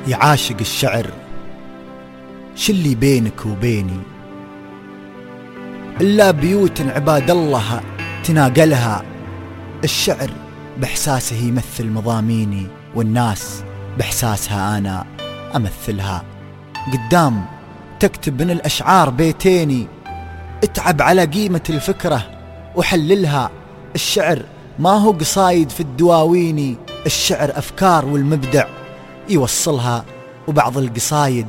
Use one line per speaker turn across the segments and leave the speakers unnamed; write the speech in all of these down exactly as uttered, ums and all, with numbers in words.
يعاشق الشعر شلي بينك وبيني إلا بيوت عباد الله تناقلها. الشعر بإحساسه يمثل مضاميني والناس بإحساسها أنا أمثلها. قدام تكتب من الأشعار بيتيني اتعب على قيمة الفكرة وحللها. الشعر ما هو قصايد في الدواويني، الشعر أفكار والمبدع يوصلها. وبعض القصايد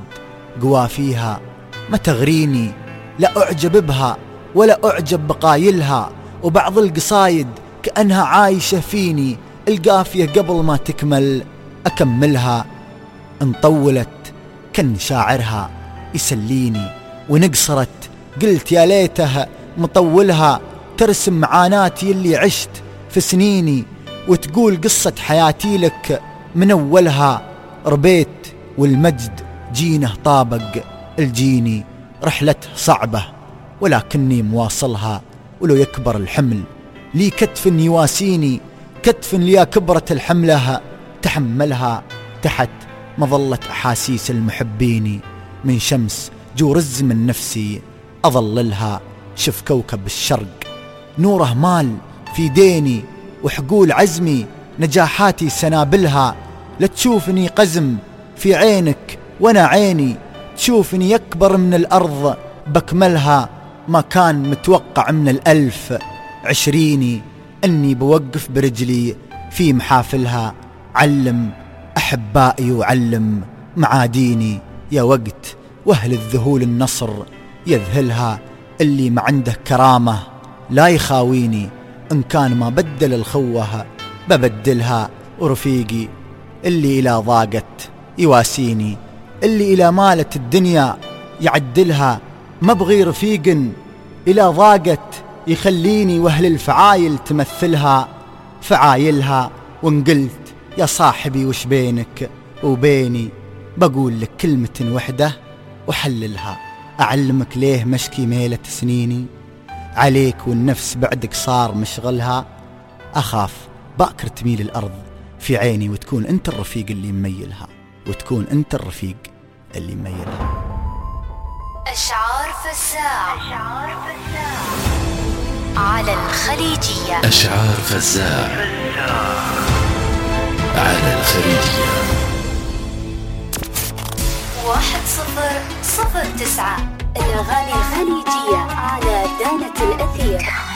قوافيها ما تغريني لا أعجب بها ولا أعجب بقايلها. وبعض القصايد كأنها عايشة فيني، القافية قبل ما تكمل أكملها. إن طولت كان شاعرها يسليني، ونقصرت قلت يا ليتها مطولها. ترسم معاناتي اللي عشت في سنيني، وتقول قصة حياتي لك من أولها. ربيت والمجد جينه طابق الجيني، رحلته صعبة ولكني مواصلها. ولو يكبر الحمل لي كتف يواسيني، كتف ليا كبرت الحملها تحملها. تحت مظلة أحاسيس المحبين، من شمس جورز من نفسي أظللها. شف كوكب الشرق نوره مال في ديني، وحقول عزمي نجاحاتي سنابلها. لا تشوفني قزم في عينك وانا عيني، تشوفني يكبر من الأرض بكملها. ما كان متوقع من الألف عشريني أني بوقف برجلي في محافلها. علم أحبائي وعلم معاديني، يا وقت وأهل الذهول النصر يذهلها. اللي ما عنده كرامة لا يخاويني، إن كان ما بدل الخوة ببدلها. ورفيقي اللي إلى ضاقت يواسيني، اللي إلى مالت الدنيا يعدلها. ما بغي رفيق إلى ضاقت يخليني، وأهل الفعايل تمثلها فعايلها. وإن قلت يا صاحبي وش بينك وبيني، بقول لك كلمة وحدة وحللها. أعلمك ليه مشكي ميلة سنيني عليك، والنفس بعدك صار مشغلها. أخاف باكر تميل الأرض في عيني، وتكون أنت الرفيق اللي مميلها، وتكون أنت الرفيق اللي مميلها.
أشعار فزاع على الخليجية.
أشعار فزاع على الخليجية.
واحد صفر صفر تسعة الأغاني الخليجية على دانة الأثير.